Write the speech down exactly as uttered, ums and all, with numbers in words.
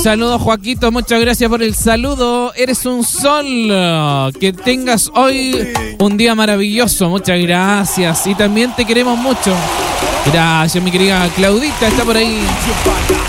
Saludos, Joaquito, muchas gracias por el saludo. Eres un sol. Que tengas hoy un día maravilloso. Muchas gracias. Y también te queremos mucho. Gracias, mi querida Claudita, está por ahí.